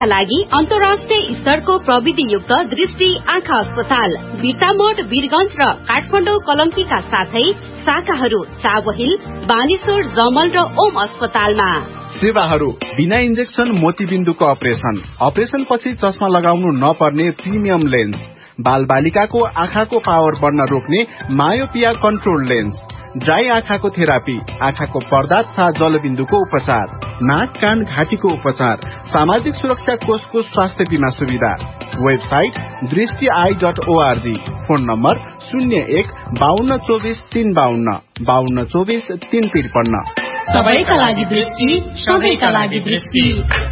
लागि अन्तर्राष्ट्रिय स्तरको प्रविधियुक्त दृष्टि आँखा अस्पताल बिर्तामोड वीरगञ्ज र काठमाडौँ कलङ्कीका साथै शाखाहरू चाबहिल बानेश्वर जमल र ओम अस्पतालमा। सेवाहरू बिना इन्जेक्सन मोतीबिन्दुको अपरेसन पछि चस्मा लगाउनु नपर्ने प्रिमियम लेन्स, बाल बालिकाको आँखाको पावर बढ्न रोक्ने मायोपिया कन्ट्रोल लेन्स, ड्राई आँखाको थेरापी, आँखाको पर्दा तथा जलबिन्दुको उपचार, नाक कान घाँटीको उपचार, सामाजिक सुरक्षा कोषको स्वास्थ्य बीमा सुविधा। Website दृष्टि.org, phone number 01-5224-352 5224-353। सबैका लागि दृष्टि, सबैका लागि दृष्टि।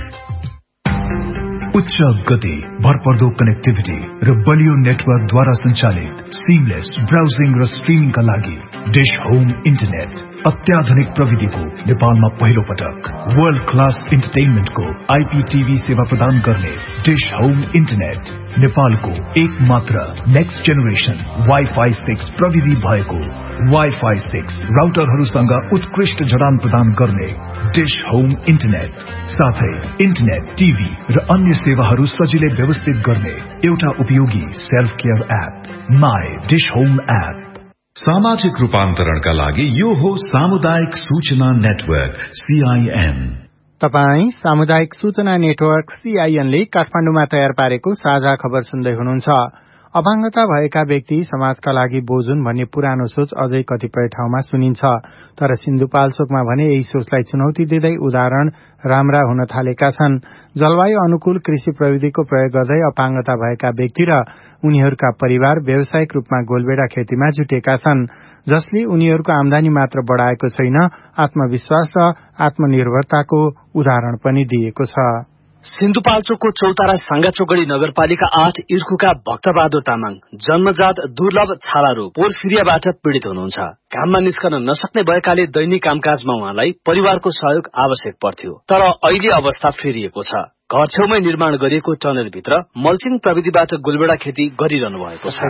उच्च गति, भरपर्दो कनेक्टिभिटी र बलियो नेटवर्कद्वारा सञ्चालित सिमलेस ब्राउजिङ र स्ट्रिमिङका लागि डिश होम इन्टरनेट। अत्याधुनिक प्रविधिको नेपालमा पहिलो पटक वर्ल्ड क्लास इन्टरटेनमेन्टको आइपीटीभी सेवा प्रदान गर्ने डिश होम इन्टरनेट नेपालको एक मात्र नेक्स्ट जेनेरेसन वाइफाई 6 प्रविधि भएको वाइफाई 6 राउटरहरूसँग उत्कृष्ट जडान प्रदान गर्ने डिश होम इन्टरनेट, साथै इन्टरनेट, टिभी र अन्य सेवाहरू सजिलै व्यवस्थित गर्ने एउटा उपयोगी self care app my dish home app. सामाजिक रूपान्तरणका लागि यो हो सामुदायिक सूचना नेटवर्क CIN। तपाई सामुदायिक सूचना नेटवर्क CIN ले काठमाडौँमा तयार पारेको साझा खबर सुन्दै हुनुहुन्छ। अपाङ्गता भएका व्यक्ति समाजका लागि बोझ हुन् भन्ने पुरानो सोच अझै कतिपय ठाउँमा सुनिन्छ, तर सिन्धुपाल्चोकमा भने यही सोचलाई चुनौती दिँदै उदाहरण राम्रा हुन थालेका छन्। जलवायु अनुकूल कृषि प्रविधिको प्रयोग गर्दै अपाङ्गता भएका व्यक्ति र उनीहरूका परिवार व्यावसायिक रूपमा गोलबेडा खेतीमा जुटेका छन्, जसले उनीहरूको आमदानी मात्र बढ़ाएको छैन, आत्मविश्वास र आत्मनिर्भरताको उदाहरण पनि दिएको छ। सिन्धुपाल्चोकको चौतारा सांगाचोगढ़ी नगरपालिका 8 इर्खुका भक्तबहादुर तामाङ जन्मजात दुर्लभ छाला रोग पोर्फिरियाबाट पीड़ित हुनुहुन्छ। काममा निस्कन नसक्ने भएकाले दैनिक कामकाजमा उहाँलाई परिवारको सहयोग आवश्यक पर्थ्यो, तर अहिले अवस्था फेरिएको छ। घर छेउमै निर्माण गरिएको टनलभित्र मल्चिङ प्रविधिबाट गोलबेडा खेती गरिरहनु भएको छ।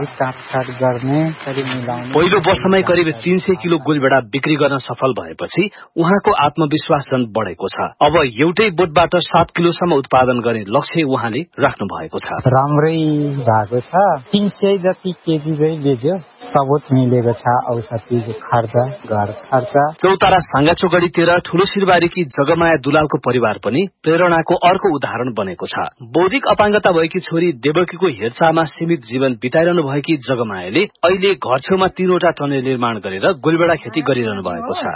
पहिलो वर्षमै करिब 300 किलो गोलबेडा बिक्री गर्न सफल भएपछि उहाँको आत्मविश्वास झन बढेको छ। अब एउटै बोटबाट 7 किलोसम्म उत्पादन गर्ने लक्ष्य उहाँले राख्नु भएको छ। राम्रै भएको छ, 300 जति केजी बेच्यो, सबुत मिलेको छ, औषधि खर्च, घर खर्च। चौतारा सांगाचोगढ़ी 13 ठूलो सिरबारीकी जगमाया दुलालको परिवार पनि प्रेरणाको अर्को उदाहरण बनेको छ। बौद्धिक अपाङ्गता भएकी छोरी देवकीको हेरचाहमा सीमित जीवन बिताइरहनु भएकी जगमायाले अहिले घर छेउमा 3वटा टनल निर्माण गरेर गोलबेडा खेती गरिरहनु भएको छ।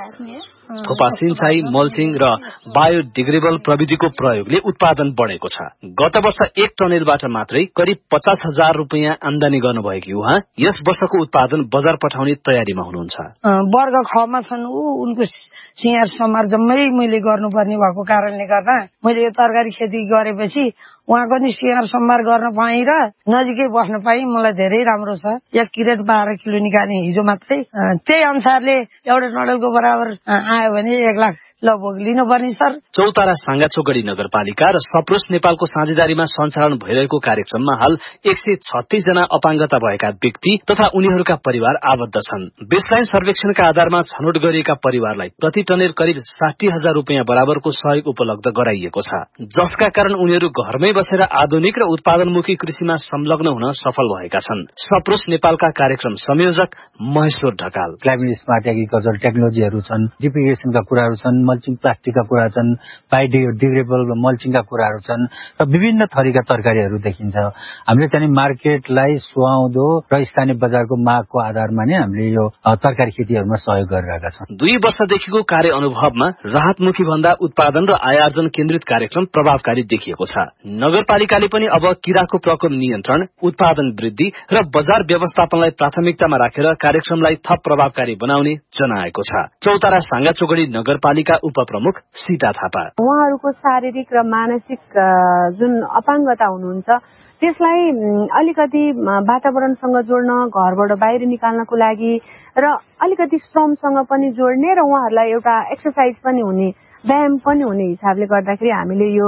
थोपा सिंचाई, मल्चिङ र बायोडिग्रेडेबल प्रविधिको प्रयोगले उत्पादन बढेको छ। गत वर्ष एक टनलबाट मात्रै करिब 50,000 रुपियाँ आमदानी गर्नुभएकी उहाँ यस वर्षको उत्पादन बजार पठाउने तयारीमा हुनुहुन्छ। वर्ग खमा छन् उनको सिंगार समार जम्मै मैले गर्नुपर्ने भएको कारणले गर्दा मैले यो तरकारी खेती गरेपछि उहाँको नि सिंगार सम्भार गर्न पाएँ र नजिकै बस्न पाएँ। मलाई धेरै राम्रो छ। 1 किरेट 12 किलो निकाल्ने हिजो मात्रै, त्यही अनुसारले एउटा नडलको बराबर आयो भने 1 लाख लगभग लिनुपर्ने सर। चौतारा सांगाचोगढ़ी नगरपालिका र सप्रोस नेपालको साझेदारीमा सञ्चालन भइरहेको कार्यक्रममा हाल 136 जना अपाङ्गता भएका व्यक्ति तथा उनीहरूका परिवार आबद्ध छन्। बेसलाइन सर्वेक्षणका आधारमा छनौट गरिएका परिवारलाई प्रति टनेल करिब 60,000 रुपियाँ बराबरको सहयोग उपलब्ध गराइएको छ, जसका कारण उनीहरू घरमै बसेर आधुनिक र उत्पादनमुखी कृषिमा संलग्न हुन सफल भएका छन्। सप्रोस नेपालका कार्यक्रम संयोजक Maheshwar Dhakal. Climate smart agriculture टेक्नोलोजीहरू छन्, डिप्रिगेसनका कुराहरू छन्, मल्चिङ प्लास्टिकका कुरा छन्, बायोडिग्रेडेबल मल्चिङका कुराहरू छन् र विभिन्न थरीका तरकारीहरू देखिन्छ। हामीले चाहिँ मार्केटलाई सुहाउँदो र स्थानीय बजारको मागको आधारमा नै हामीले यो तरकारी खेतीहरूमा सहयोग गरिरहेका छौँ। 2 वर्षदेखिको कार्य अनुभवमा राहतमुखी भन्दा उत्पादन र आयार्जन केन्द्रित कार्यक्रम प्रभावकारी देखिएको छ। नगरपालिकाले पनि अब किराको प्रकोप नियन्त्रण, उत्पादन वृद्धि र बजार व्यवस्थापनलाई प्राथमिकतामा राखेर कार्यक्रमलाई थप प्रभावकारी बनाउने जनाएको छ। चौतारा सांगाचोगढ़ी नगरपालिका उपप्रमुख सीता थापा। उहाँहरूको शारीरिक र मानसिक जुन अपाङ्गता हुनुहुन्छ त्यसलाई अलिकति वातावरणसँग जोड्न, घरबाट बाहिर निकाल्नको लागि र अलिकति श्रमसँग पनि जोड्ने र उहाँहरूलाई एउटा एक्सरसाइज पनि हुने, व्यायाम पनि हुने हिसाबले गर्दाखेरि हामीले यो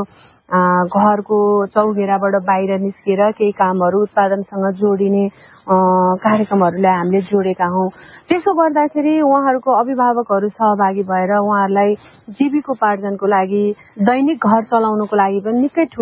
घरको चौघेराबाट बाहिर निस्केर केही कामहरू उत्पादनसँग जोडिने कार्यक्रमहरूलाई हामीले जोडेका हौं। त्यसो गर्दाखेरि उहाँहरूको अभिभावकहरू सहभागी भएर उहाँहरूलाई जीविकोपार्जनको लागि, दैनिक घर चलाउनको लागि पनि निकै